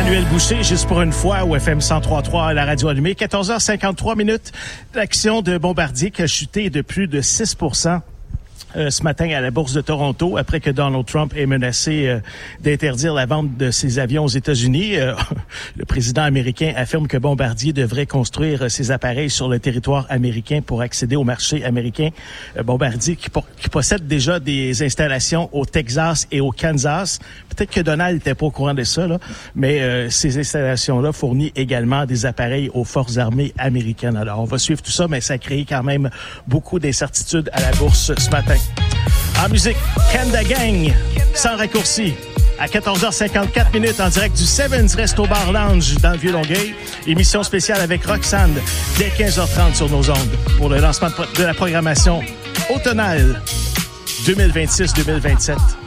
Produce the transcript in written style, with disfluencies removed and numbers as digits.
Emmanuel Boucher, juste pour une fois, au FM 103.3 à la radio allumée. 14h53 minutes. L'action de Bombardier qui a chuté de plus de 6%. Ce matin à la Bourse de Toronto, après que Donald Trump ait menacé d'interdire la vente de ses avions aux États-Unis. Le président américain affirme que Bombardier devrait construire ses appareils sur le territoire américain pour accéder au marché américain. Bombardier qui possède déjà des installations au Texas et au Kansas. Peut-être que Donald n'était pas au courant de ça, là, mais ces installations-là fournissent également des appareils aux forces armées américaines. Alors, on va suivre tout ça, mais ça a créé quand même beaucoup d'incertitudes à la bourse ce matin. En musique, Kanda Gang, sans raccourci, à 14h54 minutes en direct du Sevens Resto Bar Lounge dans le Vieux-Longueuil. Émission spéciale avec Roxane dès 15h30 sur nos ondes pour le lancement de la programmation automnale 2026-2027.